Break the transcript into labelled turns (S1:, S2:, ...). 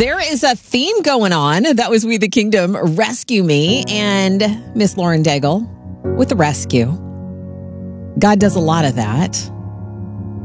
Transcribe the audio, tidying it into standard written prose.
S1: There is a theme going on. That was We the Kingdom, Rescue Me, and Miss Lauren Daigle with The Rescue. God does a lot of that.